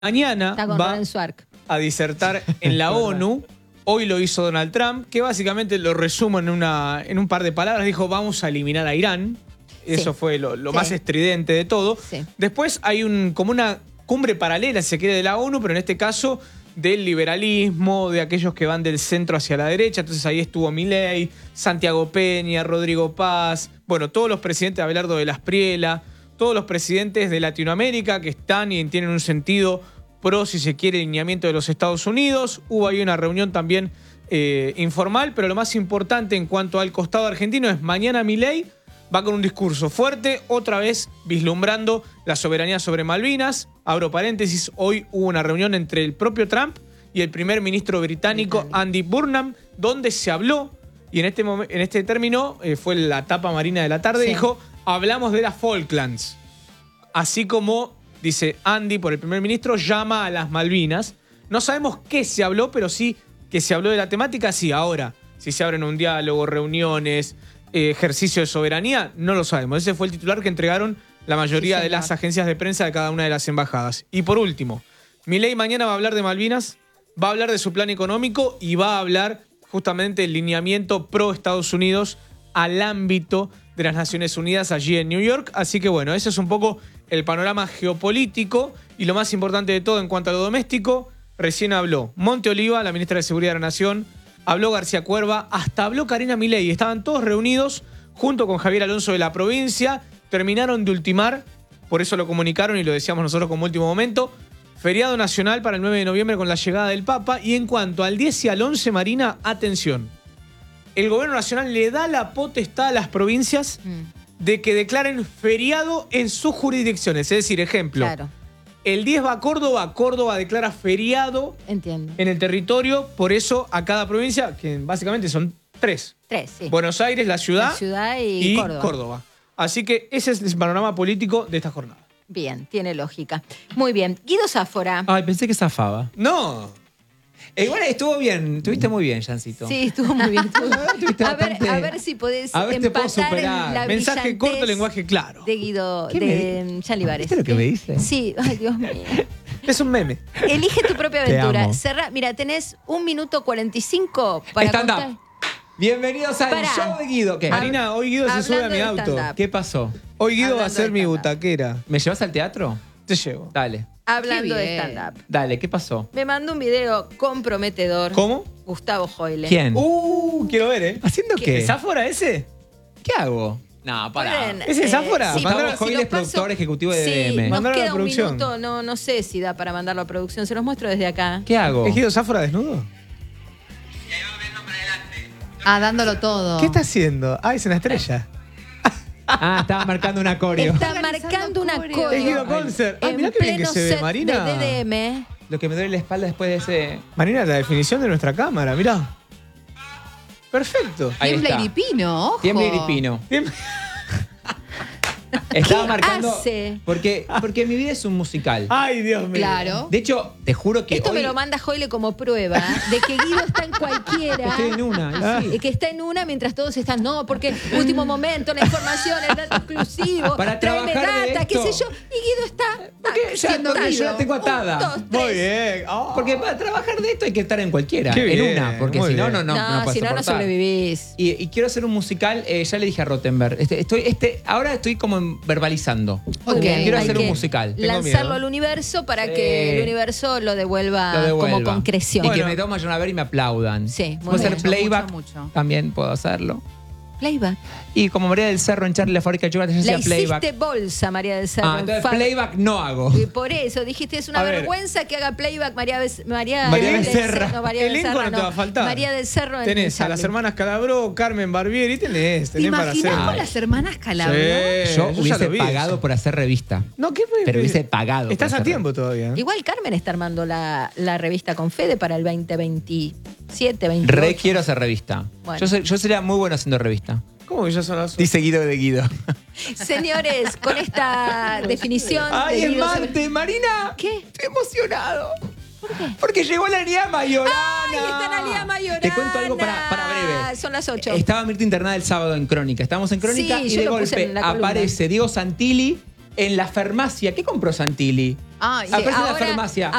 Mañana va a disertar en la ONU. Hoy lo hizo Donald Trump, que básicamente lo resumo en un par de palabras. Dijo, vamos a eliminar a Irán. Eso fue lo más estridente de todo. Después hay como una cumbre paralela, si se quiere, de la ONU, pero en este caso del liberalismo, de aquellos que van del centro hacia la derecha. Entonces ahí estuvo Milei, Santiago Peña, Rodrigo Paz, bueno, todos los presidentes, Abelardo de la Espriella, todos los presidentes de Latinoamérica que están y tienen un sentido pro, si se quiere, lineamiento de los Estados Unidos. Hubo ahí una reunión también informal, pero lo más importante en cuanto al costado argentino es mañana Milei va con un discurso fuerte, otra vez vislumbrando la soberanía sobre Malvinas. Abro paréntesis, hoy hubo una reunión entre el propio Trump y el primer ministro británico Andy Burnham, donde se habló, y en este término fue la tapa marina de la tarde, dijo, hablamos de las Falklands. Así como, dice Andy, por el primer ministro, llama a las Malvinas. No sabemos qué se habló, pero sí que se habló de la temática, sí. Ahora, si se abren un diálogo, reuniones, ejercicio de soberanía, no lo sabemos. Ese fue el titular que entregaron la mayoría de las agencias de prensa de cada una de las embajadas. Y por último, Milei mañana va a hablar de Malvinas, va a hablar de su plan económico y va a hablar justamente del lineamiento pro Estados Unidos al ámbito de las Naciones Unidas allí en New York. Así que bueno, ese es un poco el panorama geopolítico y lo más importante de todo en cuanto a lo doméstico. Recién habló Monte Oliva, la ministra de Seguridad de la Nación, habló García Cuerva, hasta habló Karina Milei. Estaban todos reunidos junto con Javier Alonso de la provincia. Terminaron de ultimar, por eso lo comunicaron y lo decíamos nosotros como último momento, feriado nacional para el 9 de noviembre con la llegada del Papa. Y en cuanto al 10 y al 11, Marina, atención. El gobierno nacional le da la potestad a las provincias de que declaren feriado en sus jurisdicciones. Es decir, ejemplo, el 10 va a Córdoba, Córdoba declara feriado en el territorio, por eso a cada provincia, que básicamente son tres. Buenos Aires, la ciudad y Córdoba. Así que ese es el panorama político de esta jornada. Bien, tiene lógica. Muy bien. Guido Sáfora. Ay, pensé que zafaba. No. Igual estuvo bien, estuviste muy bien, Jancito. Sí, estuvo muy bien. A ver si podés empatar en la mensaje corto, lenguaje claro. De Guido, de Jan Libares. ¿Viste lo que me dice? Sí, ay Dios mío. Es un meme. Elige tu propia aventura. Mira, tenés 1 minuto 45 para stand-up. Bienvenidos al show de Guido. ¿Qué? Marina, hoy Guido se sube a mi auto. ¿Qué pasó? Hoy Guido va a ser mi butaquera. ¿Me llevas al teatro? Te llevo. Dale. Hablando de stand-up. Dale, ¿qué pasó? Me mandó un video comprometedor. ¿Cómo? Gustavo Joyle. ¿Quién? Quiero ver, ¿eh? ¿Haciendo qué? ¿Es Sáfora ese? ¿Qué hago? No, pará. ¿Ese es Sáfora? Gustavo Joyle es productor ejecutivo de DM. Nos queda un minuto, no sé si da para mandarlo a producción. Se los muestro desde acá. ¿Qué hago? ¿Es Guido Sáfora desnudo? Dándolo todo. ¿Qué está haciendo? Es una estrella. Estaba marcando un acorio. Está marcando un acorio. Es Guido Concert. Mirá qué bien que se ve, Marina. De DDM. Lo que me duele la espalda después de ese... Marina, la definición de nuestra cámara, mirá. Perfecto. Tiembla Iripino, ojo. Tiembla Iripino. Estaba marcando... Porque mi vida es un musical. Ay, Dios mío. Claro. De hecho, te juro que Esto me lo manda Joyle como prueba de que Guido está en cualquiera. Estoy en una. Que está en una mientras todos están. No, porque último momento, la información, el dato exclusivo. Para tráeme trabajar de data, qué esto. sé yo. Y Guido está Porque yo la tengo atada. 1, 2, 3. Muy bien. Porque para trabajar de esto hay que estar en cualquiera. Qué bien, en una. Porque si no, no puedes si no, no soportar. sobrevivís. Y quiero hacer un musical. Ya le dije a Rottenberg. Ahora estoy como verbalizando. Quiero hacer un musical. Lanzarlo al universo para que el universo lo devuelva como concreción. Y que me tomen a ver y me aplaudan. Sí, puedo hacer playback. Mucho. También puedo hacerlo. Playback. Y como María del Cerro en Charlie la fábrica de chocolate, yo hacía playback. Hiciste bolsa, María del Cerro. Entonces playback no hago. Y por eso dijiste, es una vergüenza que haga playback María del Cerro. No, María del Cerro, no te va a faltar. María del Cerro. Tenés a las hermanas Calabró, Carmen Barbieri, tenés ¿Te para hacer. imaginas con las hermanas Calabró? Yo hubiese pagado por hacer revista. No, ¿qué? Pero hubiese pagado. Estás a tiempo todavía. Igual Carmen está armando la revista con Fede para el 2027, 28. Re quiero hacer revista. Bueno. Yo sería muy bueno haciendo revista. ¿Cómo que ya son las... Dice Guido de Guido. Señores, con esta definición... ¡Ay, es Marte, Marina! ¿Qué? Estoy emocionado. ¿Por qué? Porque llegó la Liga Mayorana. ¡Ay, está la Liga Mayorana! Te cuento algo para breve. Son las 8. Estaba Mirta internada el sábado en Crónica. Estábamos en Crónica Sí, y yo de lo puse golpe en la columna. aparece Diego Santilli en la farmacia. ¿Qué compró Santilli? Ay, Aparece en la ahora- farmacia.